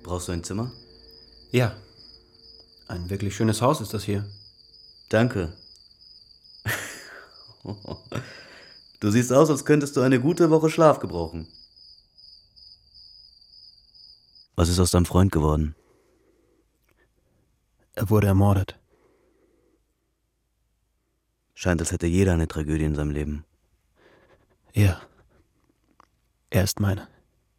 Brauchst du ein Zimmer? Ja. Ein wirklich schönes Haus ist das hier. Danke. Du siehst aus, als könntest du eine gute Woche Schlaf gebrauchen. Was ist aus deinem Freund geworden? Er wurde ermordet. Scheint, als hätte jeder eine Tragödie in seinem Leben. Ja. Er ist meine.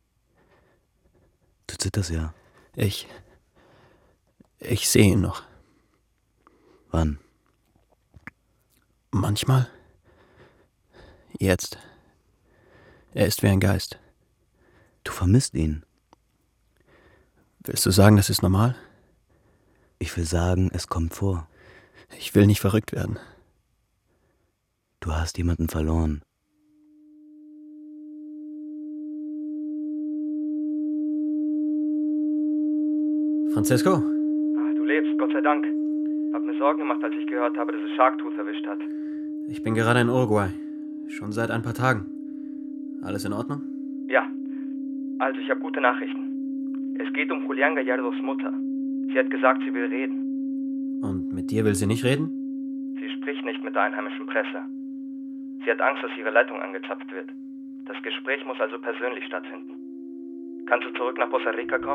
Du zitterst ja. Ich sehe ihn noch. Wann? Manchmal. Jetzt. Er ist wie ein Geist. Du vermisst ihn. Willst du sagen, das ist normal? Ich will sagen, es kommt vor. Ich will nicht verrückt werden. Du hast jemanden verloren. Francesco? Du lebst, Gott sei Dank. Hab mir Sorgen gemacht, als ich gehört habe, dass es Sharktooth erwischt hat. Ich bin gerade in Uruguay. Schon seit ein paar Tagen. Alles in Ordnung? Ja. Also, ich habe gute Nachrichten. Es geht um Julián Gallardos Mutter. Sie hat gesagt, sie will reden. Und mit dir will sie nicht reden? Sie spricht nicht mit der einheimischen Presse. Sie hat Angst, dass ihre Leitung angezapft wird. Das Gespräch muss also persönlich stattfinden. Kannst du zurück nach Costa Rica kommen?